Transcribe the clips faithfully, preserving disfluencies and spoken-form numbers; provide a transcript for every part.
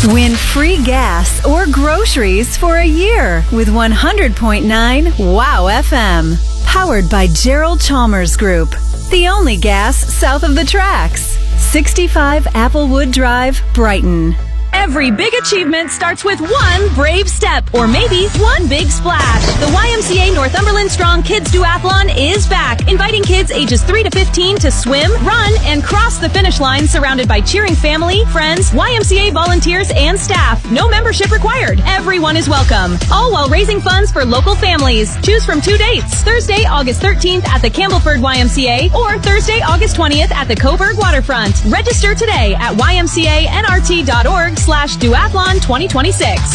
Win free gas or groceries for a year with one hundred point nine Wow F M. Powered by Gerald Chalmers Group. The only gas south of the tracks. sixty-five Applewood Drive, Brighton. Every big achievement starts with one brave step, or maybe one big splash. The Y M C A Northumberland Strong Kids Duathlon is back, inviting kids ages three to fifteen to swim, run, and cross the finish line surrounded by cheering family, friends, Y M C A volunteers, and staff. No membership required. Everyone is welcome. All while raising funds for local families. Choose from two dates. Thursday, August thirteenth at the Campbellford Y M C A or Thursday, August twentieth at the Coburg Waterfront. Register today at y m c a n r t dot org slash duathlon twenty twenty-six.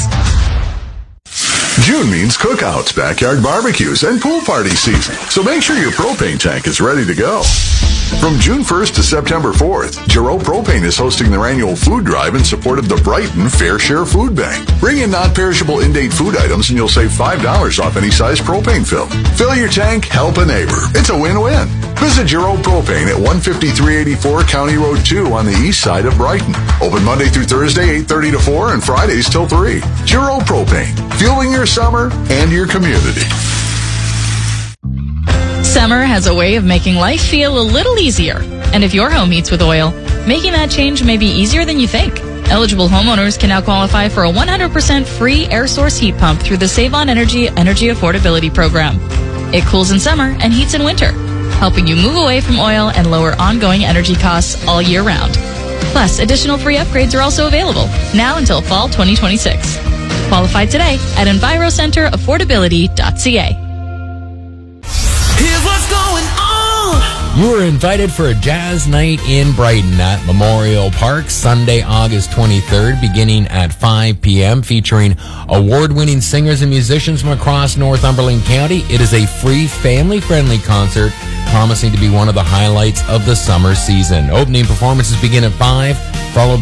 June means cookouts, backyard barbecues, and pool party season. So make sure your propane tank is ready to go. From June first to September fourth, Giroux Propane is hosting their annual food drive in support of the Brighton Fair Share Food Bank. Bring in non-perishable in-date food items and you'll save five dollars off any size propane fill. Fill your tank, help a neighbor. It's a win-win. Visit Giroux Propane at one fifty-three eighty-four County Road two on the east side of Brighton. Open Monday through Thursday, eight thirty to four, and Fridays till three. Giroux Propane, fueling your summer and your community. Summer has a way of making life feel a little easier. And if your home heats with oil, making that change may be easier than you think. Eligible homeowners can now qualify for a one hundred percent free air source heat pump through the Save on Energy Energy Affordability Program. It cools in summer and heats in winter, helping you move away from oil and lower ongoing energy costs all year round. Plus, additional free upgrades are also available, now until fall twenty twenty-six. Qualify today at envirocenter affordability dot c a. Here's what's going on. You are invited for a jazz night in Brighton at Memorial Park, Sunday, August twenty-third, beginning at five p.m., featuring award-winning singers and musicians from across Northumberland County. It is a free, family-friendly concert, promising to be one of the highlights of the summer season. Opening performances begin at five, followed